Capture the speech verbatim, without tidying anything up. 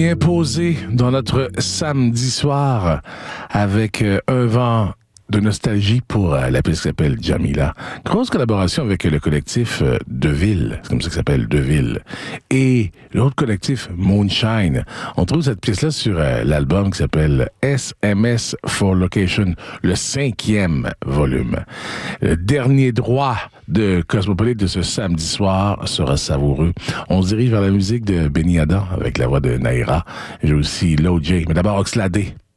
bien posé dans notre samedi soir avec euh, un vent de nostalgie pour euh, la pièce qui s'appelle Jamila. Grosse collaboration avec le collectif euh, Deville, c'est comme ça que ça s'appelle, Deville. Et l'autre collectif, Moonshine. On trouve cette pièce-là sur euh, l'album qui s'appelle S M S for Location, le cinquième volume. Le dernier droit de Cosmopolite de ce samedi soir sera savoureux. On se dirige vers la musique de Benny Adam avec la voix de Naira. J'ai aussi Low J, mais d'abord Oxlade